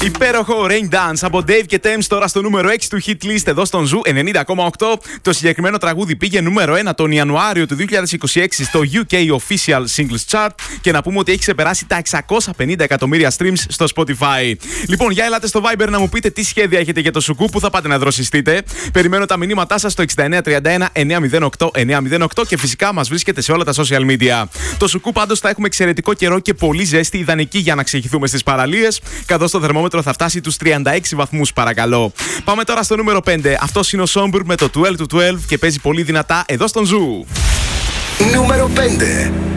Υπέροχο Rain Dance από Dave και Thames τώρα στο νούμερο 6 του hit list εδώ στον Ζου 90,8. Το συγκεκριμένο τραγούδι πήγε νούμερο 1 τον Ιανουάριο του 2026 στο UK Official Singles Chart και να πούμε ότι έχει ξεπεράσει τα 650 εκατομμύρια streams στο Spotify. Λοιπόν, για ελάτε στο Viber να μου πείτε τι σχέδια έχετε για το Σουκού, που θα πάτε να δροσιστείτε. Περιμένω τα μηνύματά σας στο 6931 908 908 και φυσικά μας βρίσκεται σε όλα τα social media. Το Σουκού πάντως θα έχουμε εξαιρετικό καιρό και πολύ ζέστη, ιδανική για να ξεχυθούμε στις παραλίες, καθώς το θερμόμετρο θα φτάσει τους 36 βαθμούς, παρακαλώ. Πάμε τώρα στο νούμερο 5. Αυτός είναι ο Somber με το 12 to 12 και παίζει πολύ δυνατά εδώ στον Ζου. Νούμερο 5.